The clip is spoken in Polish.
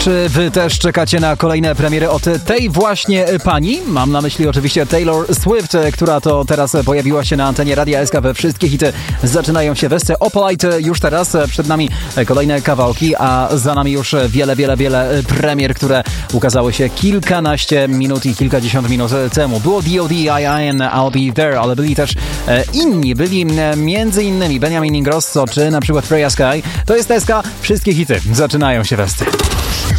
Czy wy też czekacie na kolejne premiery od tej właśnie pani? Mam na myśli oczywiście Taylor Swift, która to teraz pojawiła się na antenie Radia SK. We wszystkie hity zaczynają się wesce. Opalite już teraz, przed nami kolejne kawałki, a za nami już wiele premier, które ukazały się kilkanaście minut i kilkadziesiąt minut temu. Było D.O.D., I.I.N., I'll Be There, ale byli też inni. Byli między innymi Benjamin Ingrosso czy na przykład Freya Sky. To jest SK. Wszystkie hity zaczynają się wesce.